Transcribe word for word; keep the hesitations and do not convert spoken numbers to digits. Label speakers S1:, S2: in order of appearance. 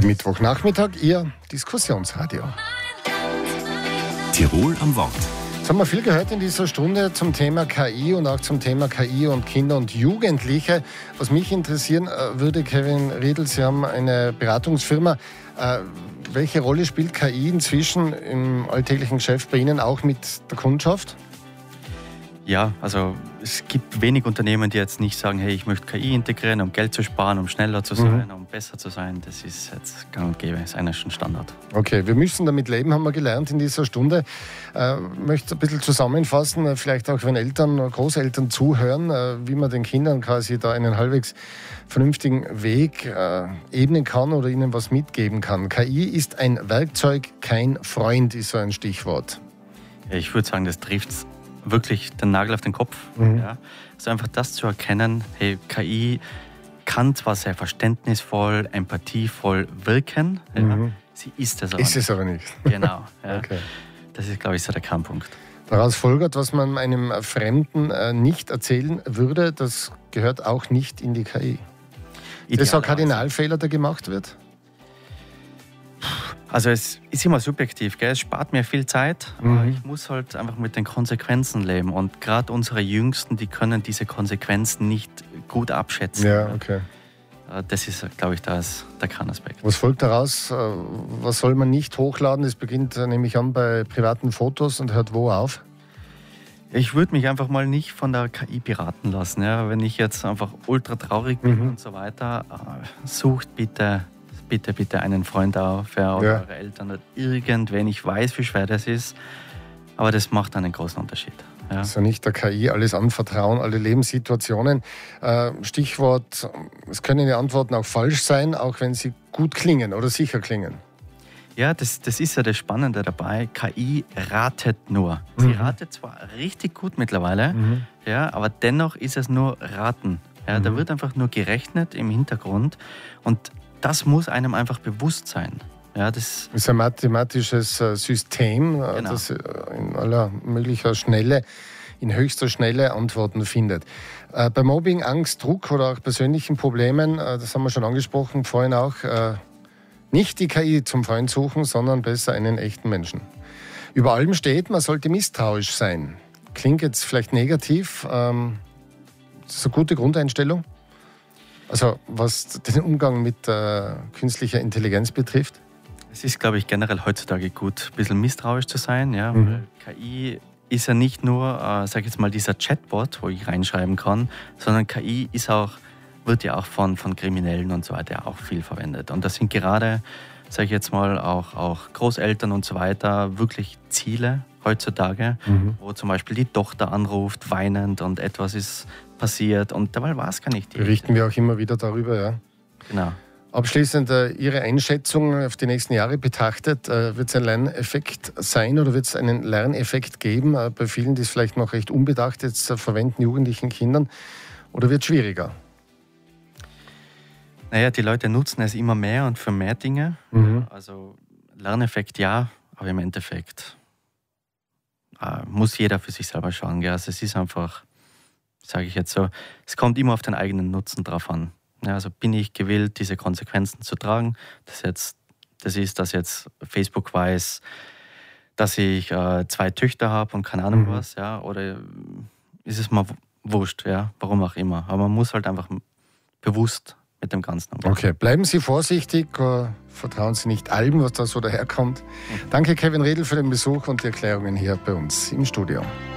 S1: Heute Mittwochnachmittag, Ihr Diskussionsradio.
S2: Tirol am Wort.
S1: Jetzt haben wir viel gehört in dieser Stunde zum Thema K I und auch zum Thema K I und Kinder und Jugendliche. Was mich interessieren würde, Kevin Riedl, Sie haben eine Beratungsfirma. Welche Rolle spielt K I inzwischen im alltäglichen Geschäft bei Ihnen, auch mit der Kundschaft?
S3: Ja, also es gibt wenig Unternehmen, die jetzt nicht sagen, hey, ich möchte K I integrieren, um Geld zu sparen, um schneller zu sein, mhm. um besser zu sein. Das ist jetzt gang und gäbe, ist eigentlich schon Standard.
S1: Okay, wir müssen damit leben, haben wir gelernt in dieser Stunde. Ich äh, möchte ein bisschen zusammenfassen, vielleicht auch wenn Eltern, Großeltern zuhören, äh, wie man den Kindern quasi da einen halbwegs vernünftigen Weg äh, ebnen kann oder ihnen was mitgeben kann. K I ist ein Werkzeug, kein Freund, ist so ein Stichwort.
S3: Ja, ich würde sagen, das trifft wirklich den Nagel auf den Kopf.
S1: Mhm.
S3: Ja. Also einfach das zu erkennen, hey, K I kann zwar sehr verständnisvoll, empathievoll wirken, mhm. ja, sie ist es aber
S1: ist
S3: nicht.
S1: es aber nicht.
S3: Genau. Ja.
S1: Okay.
S3: Das ist, glaube ich, so der Kernpunkt.
S1: Daraus folgert, was man einem Fremden äh, nicht erzählen würde, das gehört auch nicht in die K I. Ist das so ein Kardinalfehler, der gemacht wird?
S3: Also es ist immer subjektiv, gell? Es spart mir viel Zeit, mhm. aber ich muss halt einfach mit den Konsequenzen leben. Und gerade unsere Jüngsten, die können diese Konsequenzen nicht gut abschätzen.
S1: Ja, okay.
S3: Das ist, glaube ich, das, der Kernaspekt.
S1: Was folgt daraus? Was soll man nicht hochladen? Das beginnt, nehme ich an, bei privaten Fotos und hört wo auf?
S3: Ich würde mich einfach mal nicht von der K I beraten lassen. Ja? Wenn ich jetzt einfach ultra traurig bin mhm. und so weiter, sucht bitte... bitte, bitte einen Freund auf ja, oder ja. eure Eltern oder irgendwen. Ich weiß, wie schwer das ist, aber das macht einen großen Unterschied. Ja.
S1: Also nicht der K I alles anvertrauen, alle Lebenssituationen. Stichwort, es können die Antworten auch falsch sein, auch wenn sie gut klingen oder sicher klingen.
S3: Ja, das, das ist ja das Spannende dabei. K I ratet nur. Sie mhm. ratet zwar richtig gut mittlerweile, mhm. ja, aber dennoch ist es nur Raten. Ja, mhm. Da wird einfach nur gerechnet im Hintergrund und das muss einem einfach bewusst sein. Ja, das
S1: ist ein mathematisches System, genau. das in aller möglicher Schnelle, in höchster Schnelle Antworten findet. Bei Mobbing, Angst, Druck oder auch persönlichen Problemen, das haben wir schon angesprochen, vorhin auch, nicht die K I zum Freund suchen, sondern besser einen echten Menschen. Über allem steht, man sollte misstrauisch sein. Klingt jetzt vielleicht negativ. Ähm, ist das eine gute Grundeinstellung? Also was den Umgang mit äh, künstlicher Intelligenz betrifft?
S3: Es ist, glaube ich, generell heutzutage gut, ein bisschen misstrauisch zu sein. Ja?
S1: Mhm.
S3: Weil K I ist ja nicht nur, äh, sag ich jetzt mal, dieser Chatbot, wo ich reinschreiben kann, sondern K I ist auch, wird ja auch von, von Kriminellen und so weiter auch viel verwendet. Und das sind gerade, sage ich jetzt mal, auch, auch Großeltern und so weiter wirklich Ziele heutzutage, mhm. wo zum Beispiel die Tochter anruft, weinend und etwas ist passiert und dabei war es gar nicht.
S1: Berichten wir auch immer wieder darüber, ja.
S3: Genau.
S1: Abschließend äh, Ihre Einschätzung auf die nächsten Jahre betrachtet. Äh, wird es ein Lerneffekt sein oder wird es einen Lerneffekt geben äh, bei vielen, die es vielleicht noch recht unbedacht jetzt äh, verwenden, jugendlichen Kindern, oder wird es schwieriger?
S3: Naja, die Leute nutzen es immer mehr und für mehr Dinge.
S1: Mhm.
S3: Also Lerneffekt ja, aber im Endeffekt äh, muss jeder für sich selber schauen. Gell? Also es ist einfach, sage ich jetzt so, es kommt immer auf den eigenen Nutzen drauf an. Ja, also bin ich gewillt, diese Konsequenzen zu tragen. Das, jetzt, das ist, dass jetzt Facebook weiß, dass ich äh, zwei Töchter habe und keine Ahnung mhm. was. Ja? Oder ist es mal wurscht, ja? Warum auch immer. Aber man muss halt einfach bewusst mit dem Ganzen umgehen.
S1: Okay, bleiben Sie vorsichtig, äh, vertrauen Sie nicht allem, was da so daherkommt. Mhm. Danke, Kevin Riedl, für den Besuch und die Erklärungen hier bei uns im Studio.